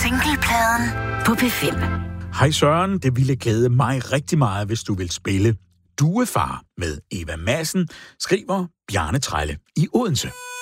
Singlepladen på P5. Hej Søren, det ville glæde mig rigtig meget, hvis du vil spille Duefar med Eva Madsen, skriver Bjarne Trælle i Odense.